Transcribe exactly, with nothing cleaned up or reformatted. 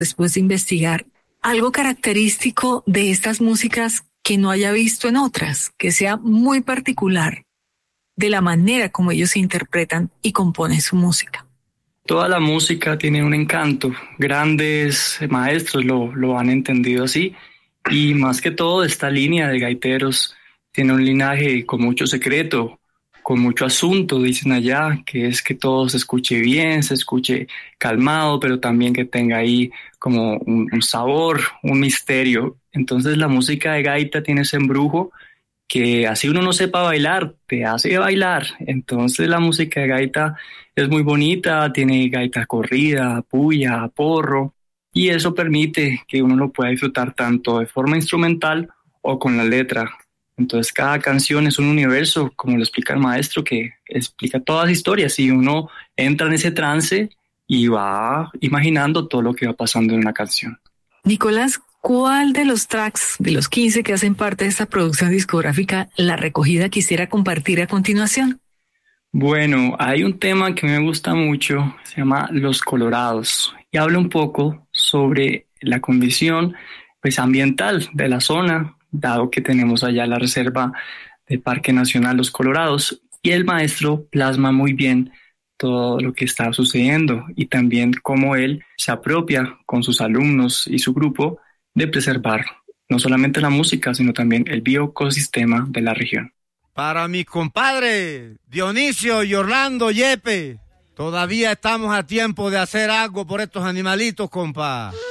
después de investigar, algo característico de estas músicas que no haya visto en otras, que sea muy particular de la manera como ellos interpretan y componen su música? Toda la música tiene un encanto. Grandes maestros lo, lo han entendido así. Y más que todo, esta línea de gaiteros tiene un linaje con mucho secreto, con mucho asunto, dicen allá, que es que todo se escuche bien, se escuche calmado, pero también que tenga ahí como un, un sabor, un misterio. Entonces la música de gaita tiene ese embrujo que así uno no sepa bailar, te hace bailar. Entonces la música de gaita es muy bonita, tiene gaita corrida, puya, porro, y eso permite que uno lo pueda disfrutar tanto de forma instrumental o con la letra. Entonces cada canción es un universo, como lo explica el maestro, que explica todas las historias y uno entra en ese trance y va imaginando todo lo que va pasando en una canción. Nicolás, ¿cuál de los tracks, de los quince que hacen parte de esta producción discográfica, La Recogida, quisiera compartir a continuación? Bueno, hay un tema que me gusta mucho, se llama Los Colorados, y habla un poco sobre la condición pues, ambiental de la zona, dado que tenemos allá la reserva del Parque Nacional Los Colorados, y el maestro plasma muy bien todo lo que está sucediendo y también cómo él se apropia con sus alumnos y su grupo de preservar no solamente la música, sino también el bioecosistema de la región. Para mi compadre Dionisio y Orlando Yepe, todavía estamos a tiempo de hacer algo por estos animalitos, compa.